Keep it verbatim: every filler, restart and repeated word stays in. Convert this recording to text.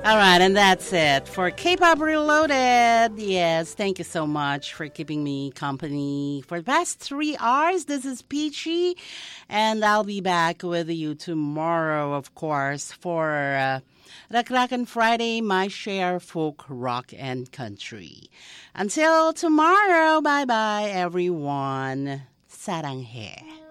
All right, and that's it for K-Pop Reloaded. Yes, thank you so much for keeping me company for the past three hours. This is Peachy, and I'll be back with you tomorrow, of course, for uh, Rakrakan Friday, my share folk, rock, and country. Until tomorrow, bye-bye, everyone. Saranghe.